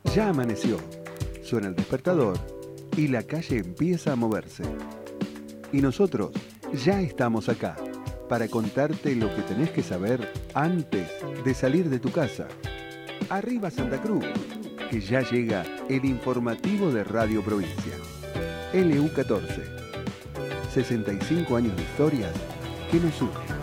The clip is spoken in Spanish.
Ya amaneció, suena el despertador y la calle empieza a moverse. Y nosotros ya estamos acá para contarte lo que tenés que saber antes de salir de tu casa. Arriba Santa Cruz, que ya llega el informativo de Radio Provincia. LU14. 65 años de historias que nos unen.